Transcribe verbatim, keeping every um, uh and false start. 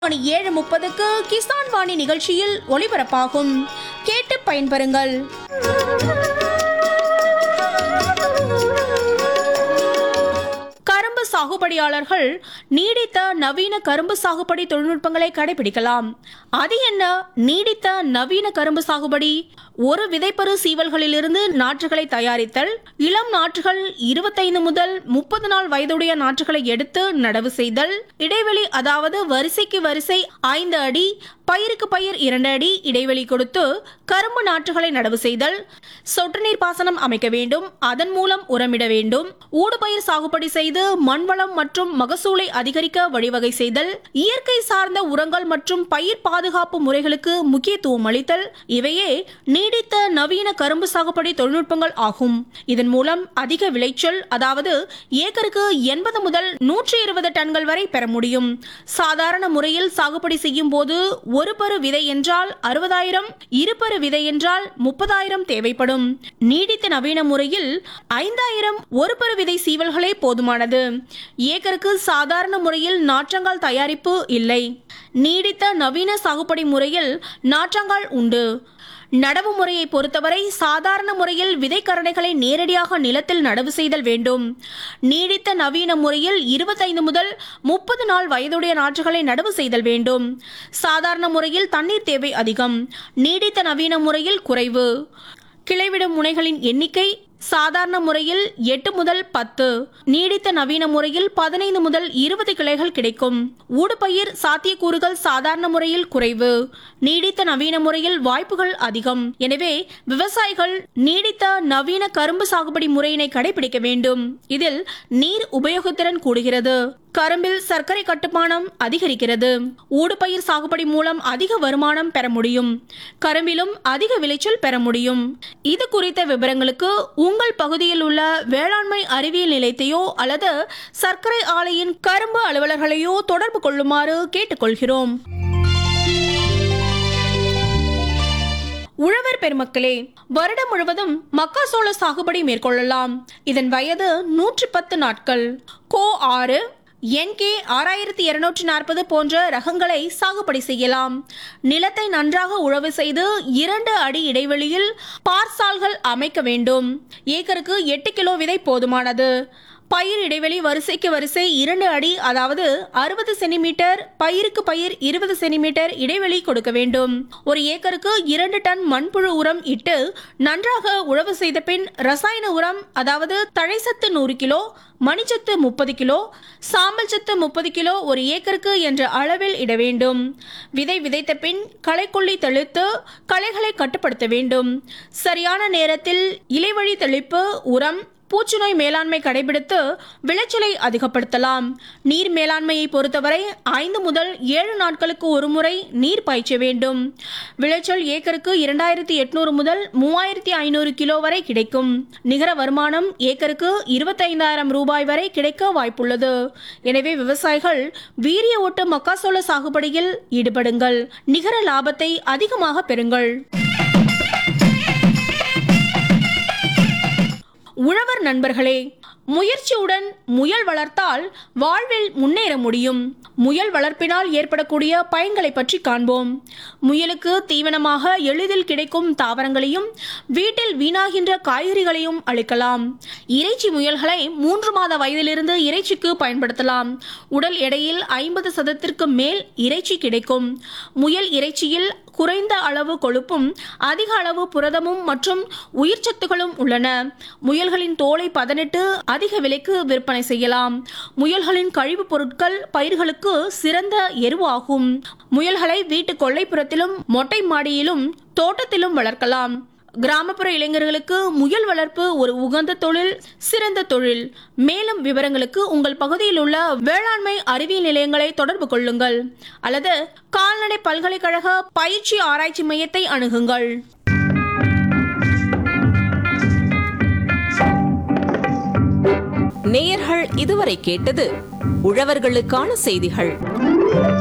மணி ஏழு முப்பதுக்கு கிசான் வாணி நிகழ்ச்சியில் ஒளிபரப்பாகும். கேட்டு பயன்பெறுங்கள். கரும்பு சாகுபடியாளர்கள் நீடித்த நவீன கரும்பு சாகுபடி தொழில்நுட்பங்களை கடைபிடிக்கலாம். அது என்ன நீடித்த நவீன கரும்பு சாகுபடி? ஒரு விதைப்பரு சீவல்களிலிருந்து நாற்றுகளை தயாரித்தல், இளம் நாற்றுகள் இருபத்தைந்து முதல் முப்பது நாள் வயதுடைய நாற்றுகளை எடுத்து நடவு செய்தல், இடைவெளி அதாவது வரிசைக்கு வரிசை ஐந்து அடி, பயிருக்கு பயிர் இரண்டு அடி இடைவெளி கொடுத்து கரும்பு நாற்றுகளை நடவு செய்தல், சொட்டு நீர் பாசனம் அமைக்க வேண்டும், அதன் மூலம் உரமிட வேண்டும், ஊடுபயிர் சாகுபடி செய்து மண்வளம் மற்றும் மகசூலை அதிகரிக்க வழிவகை செய்தல், இயற்கை சார்ந்த உரங்கள் மற்றும் பயிர் பாதுகாப்பு முறைகளுக்கு முக்கியத்துவம் அளித்தல், இவையே நீடித்த நவீன கரும்பு சாகுபடி தொழில்நுட்பங்கள் ஆகும். இதன் மூலம் அதிக விளைச்சல், அதாவது ஏக்கருக்கு எண்பது முதல் நூற்றி இருபது டன்கள் வரை பெற முடியும். சாதாரண முறையில் சாகுபடி செய்யும் போது ஒரு பரு விதை என்றால் அறுபதாயிரம், இருபரு விதை என்றால் முப்பதாயிரம் தேவைப்படும். நீடித்த நவீன முறையில் ஐந்தாயிரம் ஒரு பரு விதை சீவல்களே போதுமானது. ஏக்கருக்கு சாதாரண முறையில் நாற்றங்கால் தயாரிப்பு இல்லை. நீடித்த நவீன சாகுபடி முறையில் நாற்றங்கால் உண்டு. நடவு முறையை பொறுத்தவரை சாதாரண முறையில் விதைக்கரணைகளை நேரடியாக நிலத்தில் நடவு செய்தல் வேண்டும். நீடித்த நவீன முறையில் இருபத்தைந்து முதல் முப்பது நாள் வயதுடைய நாற்றுகளை நடவு செய்தல் வேண்டும். சாதாரண முறையில் தண்ணீர் தேவை அதிகம். நீடித்த நவீன முறையில் குறைவு. கிளைவிடும் முனைகளின் எண்ணிக்கை சாதாரண முறையில் எட்டு முதல் பத்து, நீடித்த நவீன முறையில் பதினைந்து முதல் இருபது கிளைகள் கிடைக்கும். ஊடுபயிர் சாத்தியக்கூறுகள் சாதாரண முறையில் குறைவு. நீடித்த நவீன முறையில் வாய்ப்புகள் அதிகம். எனவே விவசாயிகள் நீடித்த நவீன கரும்பு சாகுபடி முறையினை கடைபிடிக்க வேண்டும். இதில் நீர் உபயோகத்திறன் கூடுகிறது. கரும்பில் சர்க்கரை கட்டுமானம் அதிகரிக்கிறது. ஊடுபயிர் சாகுபடி மூலம் அதிக வருமானம் பெற முடியும். கரும்பிலும் அதிக விளைச்சல் பெற முடியும். இது குறித்த விவரங்களுக்கு உங்கள் பகுதியில் உள்ள வேளாண்மை அறிவியல் நிலையத்தையோ அல்லது சர்க்கரை ஆலையின் கரும்பு அலுவலர்களையோ தொடர்பு கொள்ளுமாறு கேட்டுக்கொள்கிறோம். உழவர் பெருமக்களே, வருடம் முழுவதும் மக்காசோள சாகுபடி மேற்கொள்ளலாம். இதன் வயது நூற்றி பத்து நாட்கள். கோ ஆறு, என்கே ஆறாயிரத்தி இருநூற்றி நாற்பது போன்ற ரகங்களை சாகுபடி செய்யலாம். நிலத்தை நன்றாக உழவு செய்து இரண்டு அடி இடைவெளியில் பார்சால்கள் அமைக்க வேண்டும். ஏக்கருக்கு எட்டு கிலோ விதை போதுமானது. பயிர் இடைவெளி வரிசைக்கு வரிசை இரண்டு அடி, அதாவது அறுபது சென்டிமீட்டர், பயிருக்கு பயிர் இருபது சென்டிமீட்டர் இடைவெளி கொடுக்க வேண்டும். ஒரு ஏக்கருக்கு இரண்டு டன் மண்புழு உரம் இட்டு நன்றாக உழவு செய்த பின் ரசாயன உரம், அதாவது தழைச்சத்து நூறு கிலோ, மணிச்சத்து முப்பது கிலோ, சாம்பல் சத்து முப்பது கிலோ ஒரு ஏக்கருக்கு என்ற அளவில் இட வேண்டும். விதை விதைத்த பின் களைக்கொல்லி தெளித்து களைகளை கட்டுப்படுத்த வேண்டும். சரியான நேரத்தில் இலைவழி தெளிப்பு, உரம், பூச்சிநோய் மேலாண்மை கடைபிடித்து விளைச்சலை அதிகப்படுத்தலாம். நீர் மேலாண்மையை பொறுத்தவரை ஐந்து முதல் ஏழு நாட்களுக்கு ஒரு முறை நீர் பாய்ச்ச வேண்டும். விளைச்சல் ஏக்கருக்கு இரண்டாயிரத்தி எட்நூறு முதல் மூவாயிரத்தி ஐநூறு கிலோ வரை கிடைக்கும். நிகர வருமானம் ஏக்கருக்கு இருபத்தி ஐந்தாயிரம் ரூபாய் வரை கிடைக்க வாய்ப்புள்ளது. எனவே விவசாயிகள் வீரிய ஓட்டு மக்காசோள சாகுபடியில் ஈடுபடுங்கள். நிகர லாபத்தை அதிகமாக பெறுங்கள். உழவர் நண்பர்களே, முயற்சியுடன் முயல் வளர்த்தால் வாழ்வில் முன்னேற முடியும். முயல் வளர்ப்பினால் ஏற்படக்கூடிய பயன்களை பற்றி காண்போம். முயலுக்கு தீவனமாக எளிதில் கிடைக்கும் தாவரங்களையும் வீட்டில் வீணாகின்ற காய்கறிகளையும் அளிக்கலாம். இறைச்சி முயல்களை மூன்று மாத வயதிலிருந்து இறைச்சிக்கு பயன்படுத்தலாம். உடல் எடையில் ஐம்பது சதத்திற்கு மேல் இறைச்சி கிடைக்கும். முயல் இறைச்சியில் குறைந்த அளவு கொழுப்பும் அதிக அளவு புரதமும் மற்றும் உயிர் சத்துகளும் உள்ளன. முயல்களின் தோலை பதனிட்டு அதிக விலைக்கு விற்பனை செய்யலாம். முயல்களின் கழிவுப் பொருட்கள் பயிர்களுக்கு சிறந்த எருவாகும். முயல்களை வீட்டு கொல்லைப்புறத்திலும் மொட்டை மாடியிலும் தோட்டத்திலும் வளர்க்கலாம். கிராமப்புற இளைஞர்களுக்கு முயல் வளர்ப்பு ஒரு உகந்த தொழில், சிறந்த தொழில். மேலும் விவரங்களுக்கு உங்கள் பகுதியில் உள்ள வேளாண்மை அறிவியல் நிலையங்களை தொடர்பு கொள்ளுங்கள் அல்லது கால்நடை பல்கலைக்கழக பயிற்சி ஆராய்ச்சி மையத்தை அணுகுங்கள். நேயர்கள் இதுவரை கேட்டது உழவர்களுக்கான செய்திகள்.